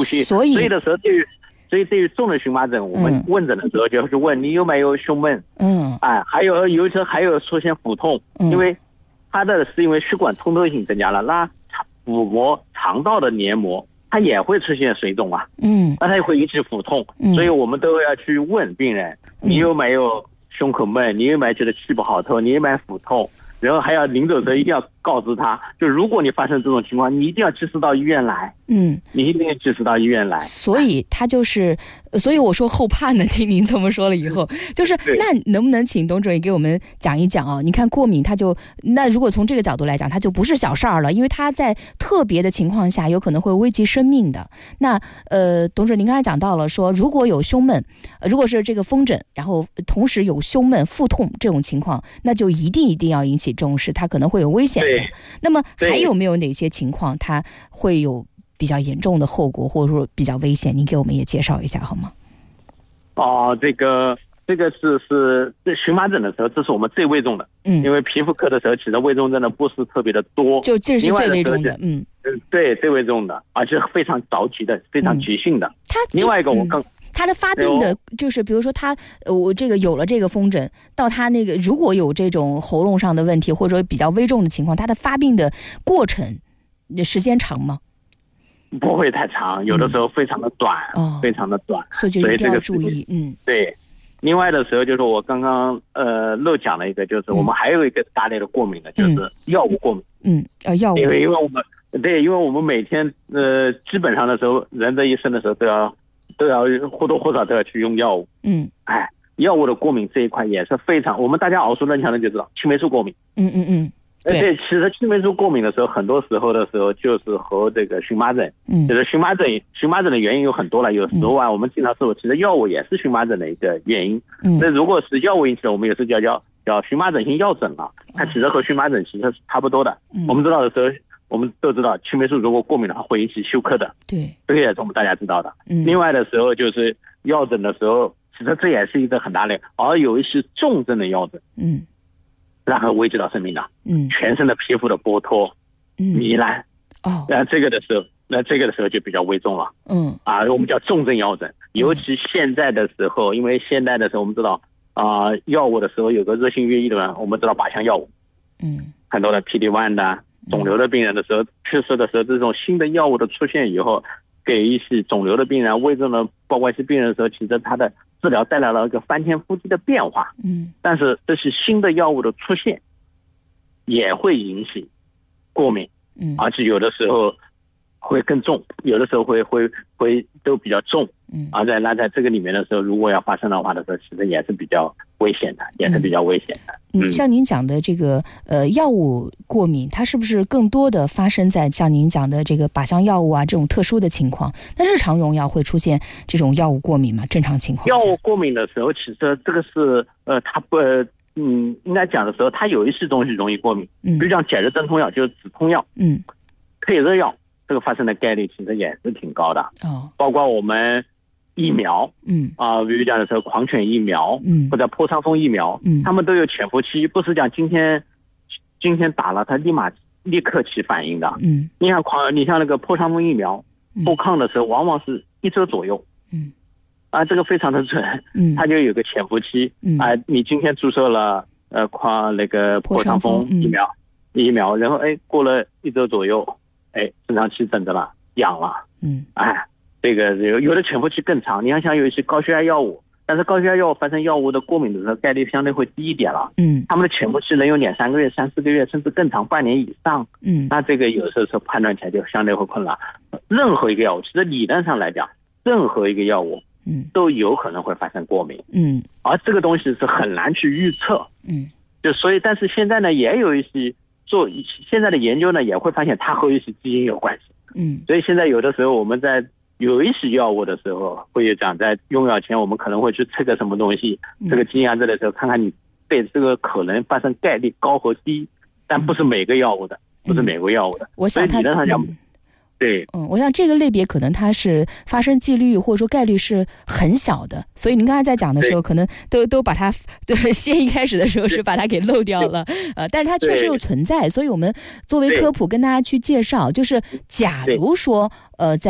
出血。所以的时候对于重的荨麻疹，我们问诊的时候就是问你有没有胸闷，还有时候还有出现腹痛，因为它的是因为血管通透性增加了，那腹膜肠道的黏膜它也会出现水肿啊，那它也会引起腹痛，所以我们都要去问病人，你有没有胸口闷，你有没有觉得气不好透，你有没有腹痛，然后还要临走的时候一定要告知他，就如果你发生这种情况，你一定要及时到医院来。你一定要及时到医院来。 所以他就是，所以我说后怕呢。听您这么说了以后，就是那能不能请董主任给我们讲一讲啊？你看过敏，那如果从这个角度来讲，它就不是小事儿了，因为它在特别的情况下有可能会危及生命的。那董主任，您刚才讲到了说，如果有胸闷，如果是这个风疹，然后同时有胸闷、腹痛这种情况，那就一定要引起重视，它可能会有危险的。那么还有没有哪些情况它会有比较严重的后果，或者说比较危险？您给我们也介绍一下好吗？ 这个是荨麻疹的时候，这是我们最危重的。因为皮肤科的时候，其实危重症的不是特别的多， 就这是最危重的。 对，最危重的，而且非常着急的，非常急性的。另外一个它的发病的就是比如说我这个有了这个风疹，到它那个如果有这种喉咙上的问题，或者说比较危重的情况，它的发病的过程时间长吗？ 不会太长，有的时候非常的短，非常的短， 所以就一定要注意。 对。另外的时候就是我刚刚漏讲了一个，就是我们还有一个大类的过敏的，就是药物过敏。 药物。因为我们每天基本上的时候，人的一生的时候都要或多或少都要去用药物。药物的过敏这一块也是非常，我们大家耳熟能详的就知道青霉素过敏。对，其实青霉素过敏的时候，很多时候就是和这个荨麻疹，就是荨麻疹的原因有很多了。有时候我们经常说，其实药物也是荨麻疹的一个原因。那如果是药物引起的，我们有时候叫荨麻疹性药疹了，它其实和荨麻疹其实是差不多的。我们知道的时候，我们都知道青霉素如果过敏的话会引起休克的。 对， 这个也是我们大家知道的。另外的时候就是药疹的时候，其实这也是一个很大类，而有一些重症的药疹。然后危及到生命的，全身的皮肤的剥脱、糜烂，那这个的时候就比较危重了，我们叫重症药疹。尤其现在的时候，因为现在的时候我们知道药物的时候有个热性约一的，我们知道靶向药物，很多的 PD-1 的肿瘤的病人的时候，确实的时候，这种新的药物的出现以后，给一些肿瘤的病人、危重的包括一些病人的时候，其实他的治疗带来了一个翻天覆地的变化。但是这些新的药物的出现也会引起过敏，而且有的时候会更重，有的时候会都比较重，而在这个里面的时候，如果要发生的话的时候，其实也是比较危险的， 像您讲的这个药物过敏，它是不是更多的发生在像您讲的这个靶向药物啊这种特殊的情况？那日常用药会出现这种药物过敏吗？正常情况下， 药物过敏的时候，其实这个是它不应该讲的时候，它有一些东西容易过敏，比如像解热镇痛药，就是止痛药，退热药，这个发生的概率其实也是挺高的。包括我们疫苗，比如讲的时候狂犬疫苗，或者破伤风疫苗，他们都有潜伏期，不是讲今天打了它立刻起反应的。你像那个破伤风疫苗，后抗的时候往往是1周左右。这个非常的准，它就有个潜伏期。你今天注射了那个破伤风疫苗，然后过了1周左右，正常期等着了，痒了。这个有的潜伏期更长。你要想有一些高血压药物，但是高血压药物发生药物的过敏的时候，概率相对会低一点了。他们的潜伏期能有2-3个月、3-4个月，甚至更长，半年以上。那这个有时候判断起来就相对会困难。任何一个药物，其实理论上来讲，任何一个药物都有可能会发生过敏。而这个东西是很难去预测。所以但是现在呢，也有一些现在的研究呢，也会发现它和一些基因有关系。所以现在有的时候我们在有一些药物的时候，会讲在用药前我们可能会去测个什么东西，这个基因这的时候看看你对这个可能发生概率高和低，但不是每个药物的， 我想所以理论上讲，对， 我想这个类别可能它是发生几率或者说概率是很小的，所以您刚才在讲的时候，可能都把它先一开始的时候是把它给漏掉了，但是它确实又存在，所以我们作为科普跟大家去介绍，就是假如说在